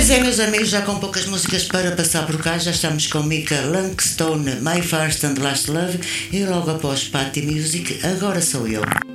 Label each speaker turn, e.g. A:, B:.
A: Pois é, meus amigos, já com poucas músicas para passar por cá, já estamos com Mika Lankstone, My First and Last Love, e logo após Party Music, Agora Sou Eu.